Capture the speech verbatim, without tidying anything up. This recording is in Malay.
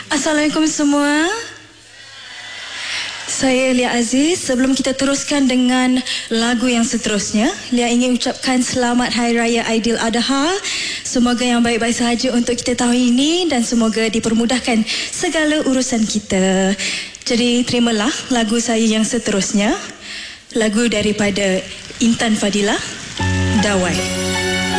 Assalamualaikum semua. Saya Lia Aziz. Sebelum kita teruskan dengan lagu yang seterusnya, Lia ingin ucapkan selamat Hari Raya Aidiladha. Semoga yang baik-baik sahaja untuk kita tahun ini dan semoga dipermudahkan segala urusan kita. Jadi terimalah lagu saya yang seterusnya. Lagu daripada Intan Fadilah, Dawai.